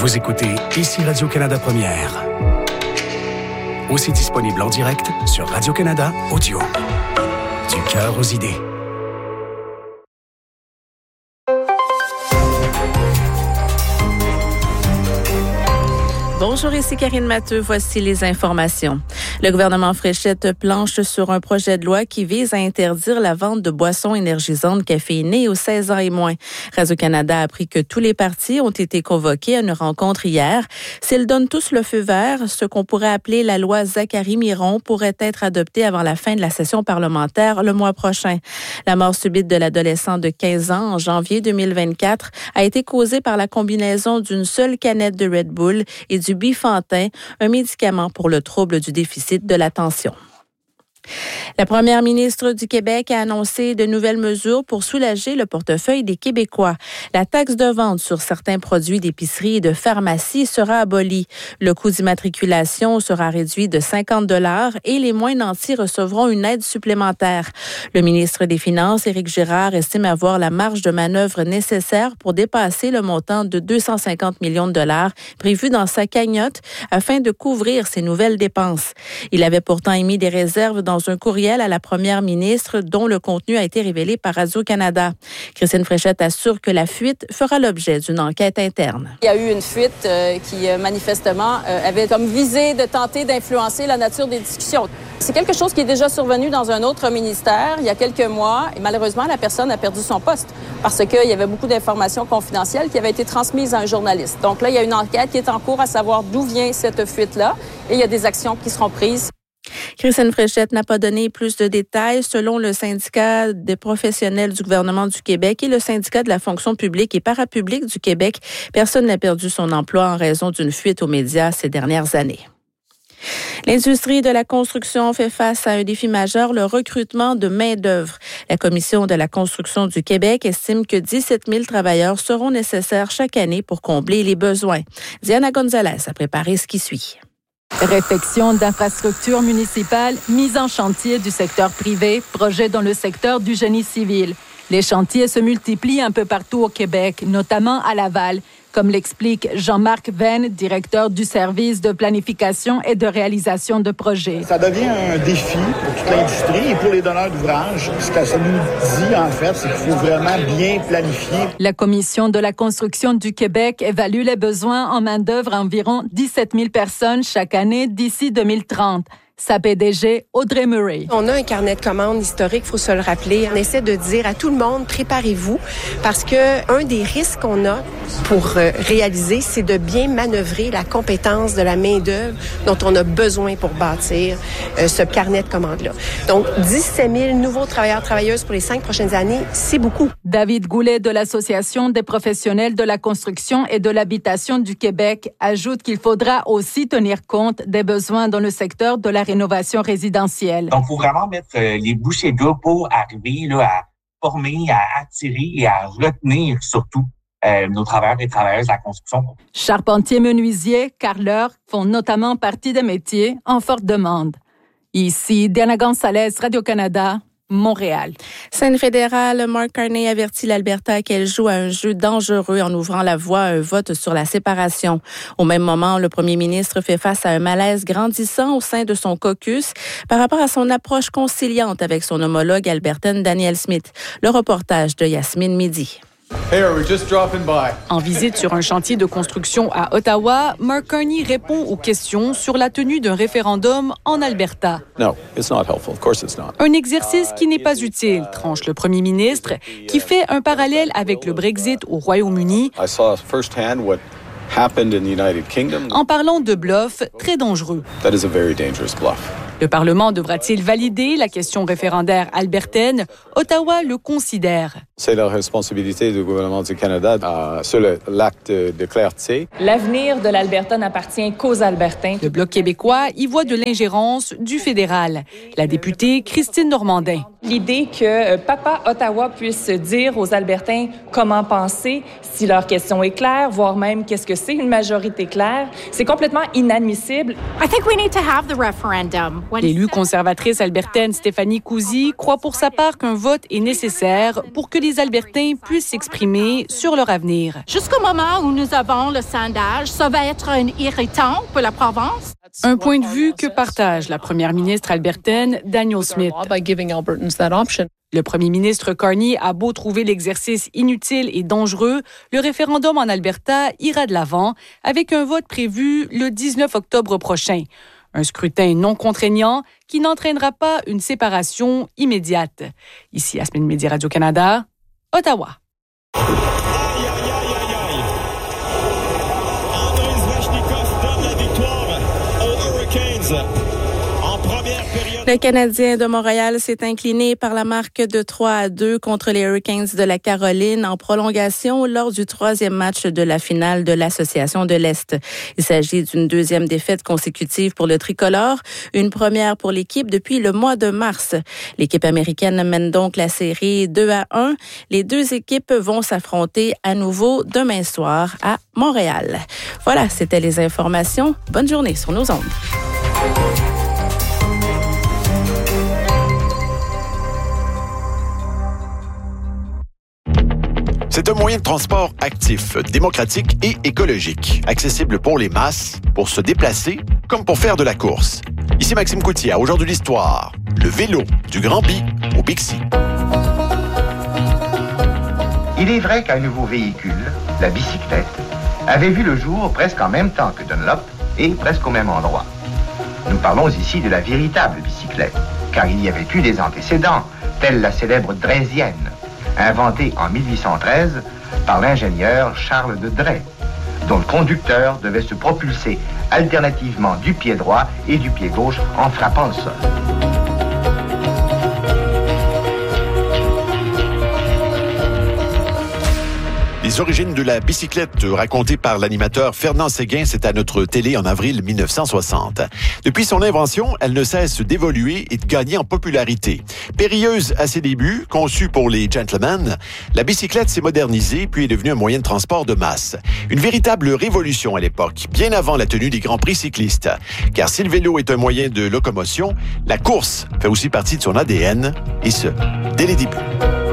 Vous écoutez ici Radio-Canada Première. Aussi disponible en direct sur Radio-Canada Audio. Du cœur aux idées. Bonjour, ici Karine Matteux. Voici les informations. Le gouvernement Fréchette planche sur un projet de loi qui vise à interdire la vente de boissons énergisantes caféinées aux 16 ans et moins. Radio-Canada a appris que tous les partis ont été convoqués à une rencontre hier. S'ils donnent tous le feu vert, ce qu'on pourrait appeler la loi Zachary-Miron pourrait être adoptée avant la fin de la session parlementaire le mois prochain. La mort subite de l'adolescent de 15 ans en janvier 2024 a été causée par la combinaison d'une seule canette de Red Bull et du Bifantin, un médicament pour le trouble du déficit de l'attention. La première ministre du Québec a annoncé de nouvelles mesures pour soulager le portefeuille des Québécois. La taxe de vente sur certains produits d'épicerie et de pharmacie sera abolie. Le coût d'immatriculation sera réduit de 50 $ et les moins nantis recevront une aide supplémentaire. Le ministre des Finances, Éric Girard, estime avoir la marge de manœuvre nécessaire pour dépasser le montant de 250 millions de $ prévu dans sa cagnotte afin de couvrir ces nouvelles dépenses. Il avait pourtant émis des réserves dans un courriel à la première ministre dont le contenu a été révélé par Radio-Canada. Christine Fréchette assure que la fuite fera l'objet d'une enquête interne. Il y a eu une fuite qui manifestement avait comme visée de tenter d'influencer la nature des discussions. C'est quelque chose qui est déjà survenu dans un autre ministère il y a quelques mois et malheureusement la personne a perdu son poste parce qu'il y avait beaucoup d'informations confidentielles qui avaient été transmises à un journaliste. Donc là, il y a une enquête qui est en cours à savoir d'où vient cette fuite-là et il y a des actions qui seront prises. Christine Fréchette n'a pas donné plus de détails. Selon le syndicat des professionnels du gouvernement du Québec et le syndicat de la fonction publique et parapublique du Québec, personne n'a perdu son emploi en raison d'une fuite aux médias ces dernières années. L'industrie de la construction fait face à un défi majeur, le recrutement de main-d'œuvre. La Commission de la construction du Québec estime que 17 000 travailleurs seront nécessaires chaque année pour combler les besoins. Diana Gonzalez a préparé ce qui suit. Réfection d'infrastructures municipales, mise en chantier du secteur privé, projet dans le secteur du génie civil. Les chantiers se multiplient un peu partout au Québec, notamment à Laval, comme l'explique Jean-Marc Venn, directeur du service de planification et de réalisation de projets. Ça devient un défi pour toute l'industrie et pour les donneurs d'ouvrages. Ce que ça nous dit, en fait, c'est qu'il faut vraiment bien planifier. La Commission de la construction du Québec évalue les besoins en main-d'œuvre à environ 17 000 personnes chaque année d'ici 2030. Sa PDG, Audrey Murray. On a un carnet de commandes historique, il faut se le rappeler. On essaie de dire à tout le monde, préparez-vous, parce que un des risques qu'on a pour réaliser, c'est de bien manœuvrer la compétence de la main-d'œuvre dont on a besoin pour bâtir ce carnet de commandes-là. Donc, 17 000 nouveaux travailleurs-travailleuses pour les 5 prochaines années, c'est beaucoup. David Goulet de l'Association des professionnels de la construction et de l'habitation du Québec ajoute qu'il faudra aussi tenir compte des besoins dans le secteur de la rénovation résidentielle. Donc, il faut vraiment mettre les bouchées doubles pour arriver là, à former, à attirer et à retenir surtout nos travailleurs et travailleuses de la construction. Charpentiers, menuisiers, carreleurs font notamment partie des métiers en forte demande. Ici, Diana Gonzalez, Radio-Canada, Montréal. Scène fédérale, Mark Carney avertit l'Alberta qu'elle joue à un jeu dangereux en ouvrant la voie à un vote sur la séparation. Au même moment, le premier ministre fait face à un malaise grandissant au sein de son caucus par rapport à son approche conciliante avec son homologue albertaine Danielle Smith. Le reportage de Yasmine Midi. En visite sur un chantier de construction à Ottawa, Mark Carney répond aux questions sur la tenue d'un référendum en Alberta. Un exercice qui n'est pas utile, tranche le premier ministre, qui fait un parallèle avec le Brexit au Royaume-Uni en parlant de bluff très dangereux. Le Parlement devra-t-il valider la question référendaire albertaine? Ottawa le considère. C'est la responsabilité du gouvernement du Canada sur l'acte de clarté. L'avenir de l'Alberta n'appartient qu'aux Albertains. Le Bloc québécois y voit de l'ingérence du fédéral. La députée Christine Normandin. L'idée que Papa Ottawa puisse dire aux Albertains comment penser, si leur question est claire, voire même qu'est-ce que c'est une majorité claire, c'est complètement inadmissible. I think we need to have the referendum. L'élue conservatrice albertaine Stéphanie Cousy croit pour sa part qu'un vote est nécessaire pour que les Albertains puissent s'exprimer sur leur avenir. Jusqu'au moment où nous avons le sondage, ça va être irritant pour la province. Un point de vue que partage la première ministre albertaine Danielle Smith. Le premier ministre Carney a beau trouver l'exercice inutile et dangereux, le référendum en Alberta ira de l'avant avec un vote prévu le 19 octobre prochain. Un scrutin non contraignant qui n'entraînera pas une séparation immédiate. Ici, Asmine Média Radio-Canada, Ottawa. Le Canadien de Montréal s'est incliné par la marque de 3-2 contre les Hurricanes de la Caroline en prolongation lors du 3e match de la finale de l'Association de l'Est. Il s'agit d'une 2e défaite consécutive pour le tricolore, une première pour l'équipe depuis le mois de mars. L'équipe américaine mène donc la série 2-1. Les deux équipes vont s'affronter à nouveau demain soir à Montréal. Voilà, c'était les informations. Bonne journée sur nos ondes. C'est un moyen de transport actif, démocratique et écologique, accessible pour les masses, pour se déplacer, comme pour faire de la course. Ici Maxime Coutier, à Aujourd'hui l'Histoire, le vélo du Grand-Bi au Bixi. Il est vrai qu'un nouveau véhicule, la bicyclette, avait vu le jour presque en même temps que Dunlop et presque au même endroit. Nous parlons ici de la véritable bicyclette, car il y avait eu des antécédents, telle la célèbre Draysienne, inventée en 1813 par l'ingénieur Charles de Dray, dont le conducteur devait se propulser alternativement du pied droit et du pied gauche en frappant le sol. Les origines de la bicyclette racontées par l'animateur Fernand Séguin, c'est à notre télé en avril 1960. Depuis son invention, elle ne cesse d'évoluer et de gagner en popularité. Périlleuse à ses débuts, conçue pour les gentlemen, la bicyclette s'est modernisée puis est devenue un moyen de transport de masse. Une véritable révolution à l'époque, bien avant la tenue des grands prix cyclistes. Car si le vélo est un moyen de locomotion, la course fait aussi partie de son ADN, et ce, dès les débuts.